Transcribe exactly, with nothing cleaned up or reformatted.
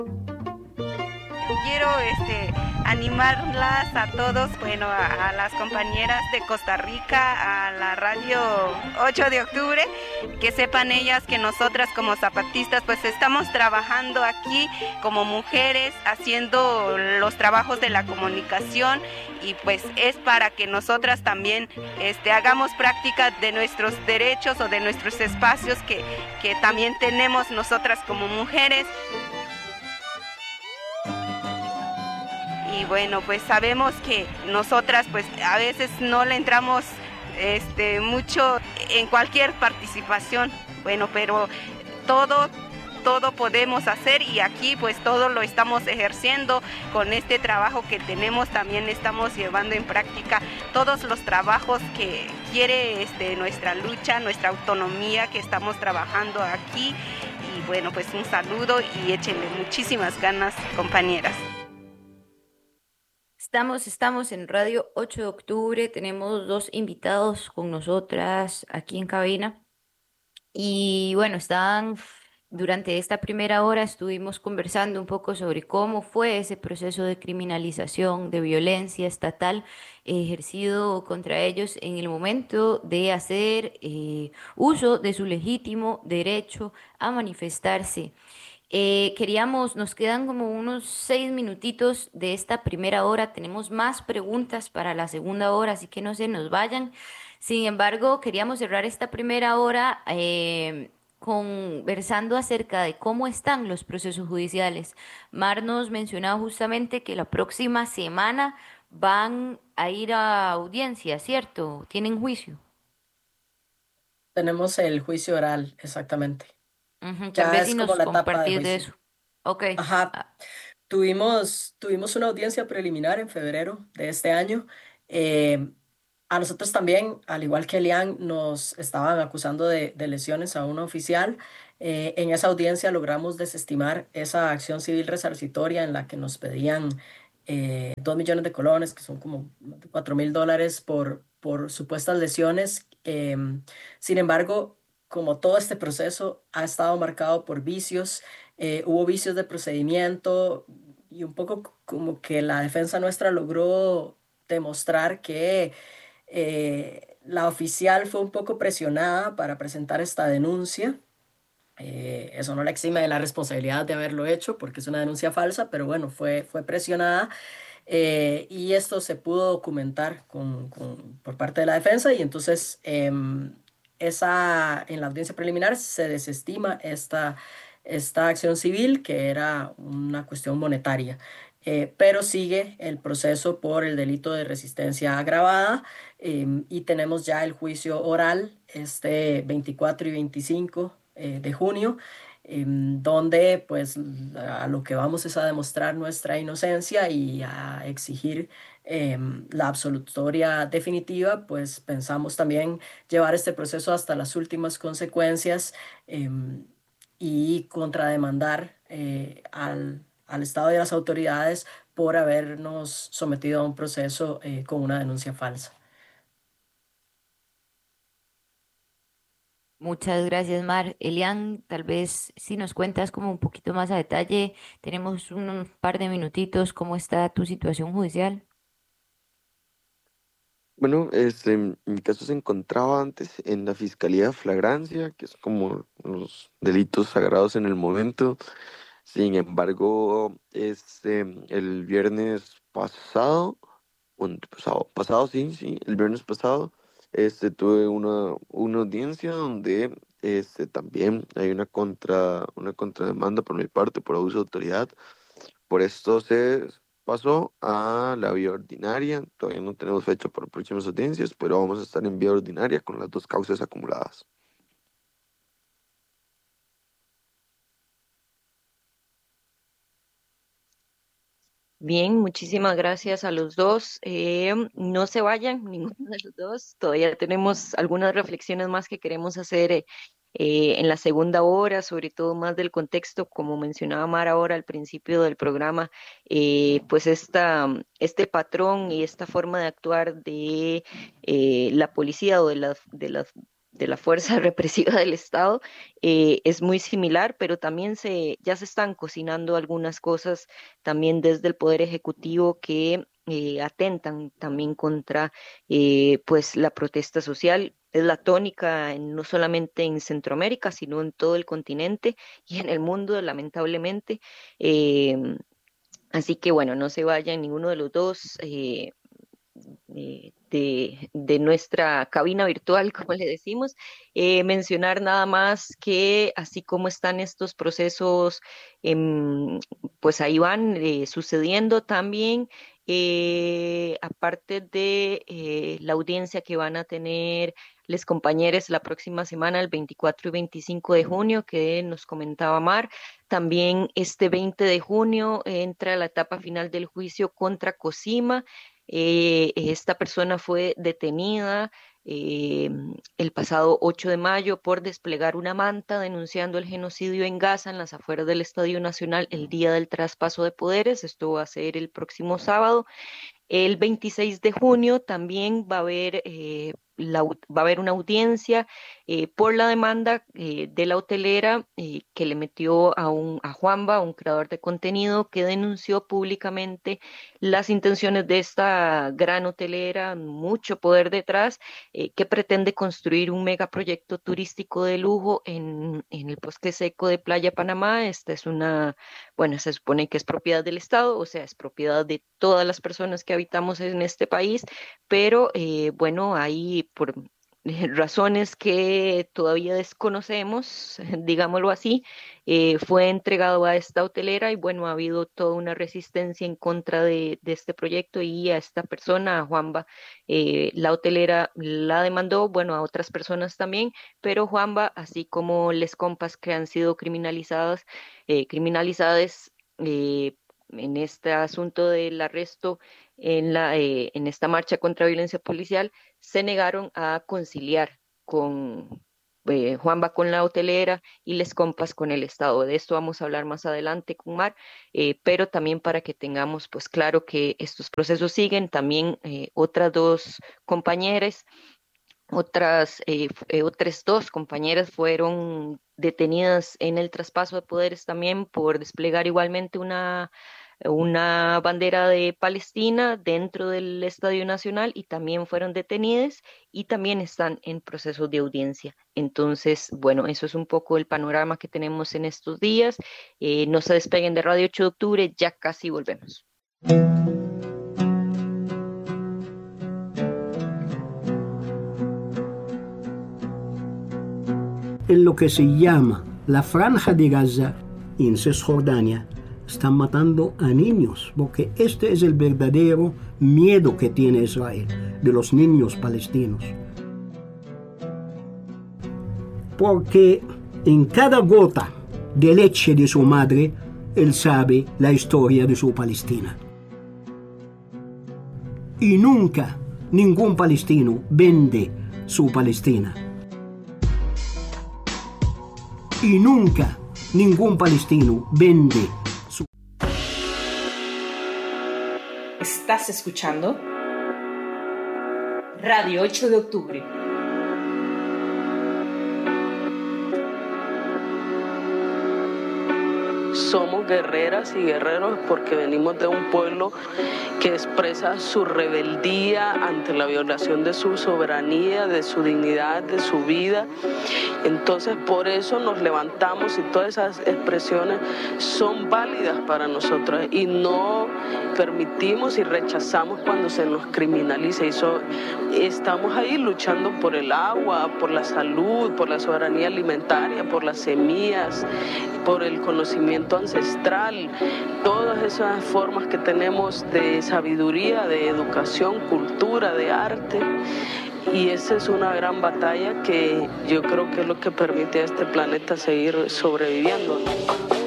Quiero este, animarlas a todos, bueno, a, a las compañeras de Costa Rica, a la radio ocho de octubre, que sepan ellas que nosotras como zapatistas pues estamos trabajando aquí como mujeres, haciendo los trabajos de la comunicación y pues es para que nosotras también este, hagamos práctica de nuestros derechos o de nuestros espacios que, que también tenemos nosotras como mujeres. Y bueno, pues sabemos que nosotras pues a veces no le entramos este, mucho en cualquier participación, bueno, pero todo, todo podemos hacer y aquí pues todo lo estamos ejerciendo con este trabajo que tenemos, también estamos llevando en práctica todos los trabajos que quiere este, nuestra lucha, nuestra autonomía que estamos trabajando aquí y bueno, pues un saludo y échenle muchísimas ganas, compañeras. Estamos, estamos en Radio ocho de octubre, tenemos dos invitados con nosotras aquí en cabina y bueno, están durante esta primera hora estuvimos conversando un poco sobre cómo fue ese proceso de criminalización, de violencia estatal ejercido contra ellos en el momento de hacer eh, uso de su legítimo derecho a manifestarse. Eh, queríamos, nos quedan como unos seis minutitos de esta primera hora. Tenemos más preguntas para la segunda hora, así que no se nos vayan. Sin embargo, queríamos cerrar esta primera hora eh, conversando acerca de cómo están los procesos judiciales. Mar nos mencionaba justamente que la próxima semana van a ir a audiencia, ¿cierto? ¿Tienen juicio? Tenemos el juicio oral, exactamente. Ujú, tal Ya vez si es como nos la etapa de compartís de juicio. eso. Ok. Ajá, Ah, tuvimos, tuvimos una audiencia preliminar en febrero de este año. Eh, a nosotros también, al igual que Elian, nos estaban acusando de, de lesiones a una oficial. Eh, en esa audiencia logramos desestimar esa acción civil resarcitoria en la que nos pedían eh, dos millones de colones, que son como cuatro mil dólares por, por supuestas lesiones. Em, sin embargo, como todo este proceso ha estado marcado por vicios, eh, hubo vicios de procedimiento y un poco c- como que la defensa nuestra logró demostrar que eh, la oficial fue un poco presionada para presentar esta denuncia. Eh, eso no la exime de la responsabilidad de haberlo hecho porque es una denuncia falsa, pero bueno, fue, fue presionada eh, y esto se pudo documentar con, con- por parte de la defensa y entonces em, esa, en la audiencia preliminar se desestima esta, esta acción civil que era una cuestión monetaria. Eh, pero sigue el proceso por el delito de resistencia agravada em, y tenemos ya el juicio oral este veinticuatro y veinticinco eh, de junio em, donde pues a lo que vamos es a demostrar nuestra inocencia y a exigir em, la absolutoria definitiva, pues pensamos también llevar este proceso hasta las últimas consecuencias em, y contrademandar eh, al, al Estado y a las autoridades por habernos sometido a un proceso eh, con una denuncia falsa. muchas gracias, Mar. Elian, tal vez si nos cuentas como un poquito más a detalle, tenemos un, un par de minutitos, ¿cómo está tu situación judicial? Bueno, este, mi caso se encontraba antes en la Fiscalía de Flagrancia, que es como los delitos sagrados en el momento. Sin embargo, este, el viernes pasado, o pasado, pasado, sí, sí, el viernes pasado, este, tuve una, una audiencia donde este, también hay una contra, una contrademanda por mi parte por abuso de autoridad. Por esto se pasó a la vía ordinaria. Todavía no tenemos fecha para próximas audiencias, pero vamos a estar en vía ordinaria con las dos causas acumuladas. Bien, muchísimas gracias a los dos. Eh, no se vayan, ninguno de los dos. Todavía tenemos algunas reflexiones más que queremos hacer eh, eh, en la segunda hora, sobre todo más del contexto, como mencionaba Mara ahora al principio del programa, eh, pues esta, este patrón y esta forma de actuar de eh, la policía o de las, de las de la fuerza represiva del Estado, eh, es muy similar, pero también se, ya se están cocinando algunas cosas también desde el Poder Ejecutivo que eh, atentan también contra eh, pues la protesta social. Es la tónica en- no solamente en Centroamérica, sino en todo el continente y en el mundo, lamentablemente. Em, Así que bueno, no se vayan ninguno de los dos. Eh, eh, de, de nuestra cabina virtual, como le decimos. Eh, mencionar nada más que así como están estos procesos, em, pues ahí van eh, sucediendo también, eh, aparte de eh, la audiencia que van a tener les compañeros la próxima semana, el veinticuatro y veinticinco de junio, que nos comentaba Mar. También este veinte de junio entra la etapa final del juicio contra Cosima. Eh, esta persona fue detenida eh, el pasado ocho de mayo por desplegar una manta denunciando el genocidio en Gaza, en las afueras del Estadio Nacional, el día del traspaso de poderes. Esto va a ser el próximo sábado. El veintiséis de junio también va a haber, eh, la va a haber una audiencia eh, por la demanda eh, de la hotelera eh, que le metió a, un, a Juanba, un creador de contenido, que denunció públicamente las intenciones de esta gran hotelera, mucho poder detrás, eh, que pretende construir un megaproyecto turístico de lujo en, en el bosque seco de Playa Panamá. Esta es una, bueno, se supone que es propiedad del Estado, o sea, es propiedad de todas las personas que habitamos en este país, pero eh, bueno, ahí por eh, razones que todavía desconocemos, digámoslo así, eh, fue entregado a esta hotelera y bueno, ha habido toda una resistencia en contra de, de este proyecto y a esta persona, a Juanba, eh, la hotelera la demandó, bueno, a otras personas también, pero Juanba, así como les compas que han sido criminalizadas, eh, criminalizadas, eh, en este asunto del arresto en, la, eh, en esta marcha contra violencia policial, se negaron a conciliar con eh, Juanba con la hotelera y les compas con el Estado. De esto vamos a hablar más adelante con Mar, eh, pero también para que tengamos pues claro que estos procesos siguen. También eh, otras dos compañeras otras, eh, eh, otras dos compañeras fueron detenidas en el traspaso de poderes también por desplegar igualmente una, una bandera de Palestina dentro del Estadio Nacional y también fueron detenidas y también están en proceso de audiencia. Entonces, bueno, eso es un poco el panorama que tenemos en estos días. Eh, no se despeguen de Radio ocho de octubre, ya casi volvemos. En lo que se llama la Franja de Gaza, en Cisjordania, están matando a niños, porque este es el verdadero miedo que tiene Israel, de los niños palestinos. Porque en cada gota de leche de su madre, él sabe la historia de su Palestina. Y nunca ningún palestino vende su Palestina. Y nunca ningún palestino vende su... ¿Estás escuchando? Radio ocho de octubre. Somos guerreras y guerreros porque venimos de un pueblo que expresa su rebeldía ante la violación de su soberanía, de su dignidad, de su vida. Entonces por eso nos levantamos y todas esas expresiones son válidas para nosotros y no permitimos y rechazamos cuando se nos criminaliza. Y so, estamos ahí luchando por el agua, por la salud, por la soberanía alimentaria, por las semillas, por el conocimiento ancestral, todas esas formas que tenemos de sabiduría, de educación, cultura, de arte. Y esa es una gran batalla que yo creo que es lo que permite a este planeta seguir sobreviviendo.